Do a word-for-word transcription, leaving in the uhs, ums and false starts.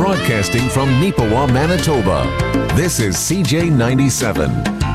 broadcasting from Neepawa, Manitoba. This is C J ninety-seven.